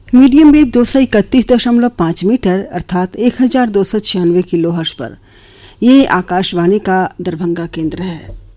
Medium wave 231.5 metre अर्थात 1296 kilohertz पर। ये आकाशवाणी का दरभंगा केंद्र है।